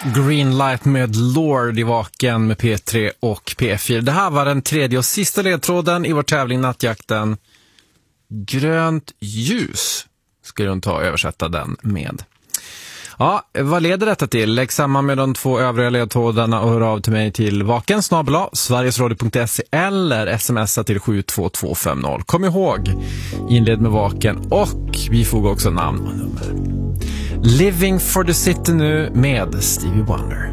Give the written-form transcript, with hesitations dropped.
Green Light med Lord i Vaken med P3 och P4. Det här var den tredje och sista ledtråden i vår tävling Nattjakten. Grönt ljus ska du ta och översätta den med. Ja, vad leder detta till? Lägg samman med de två övriga ledtrådarna och hör av till mig till vaken@sverigesradio.se eller smsa till 72250. Kom ihåg, inled med Vaken och vi får också namn och nummer. Living for the City nu med Stevie Wonder.